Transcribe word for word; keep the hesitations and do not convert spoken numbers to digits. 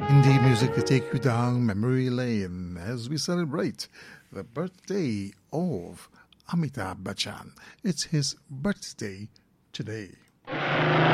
Indie music to take you down memory lane as we celebrate the birthday of Amitabh Bachchan. It's his birthday today.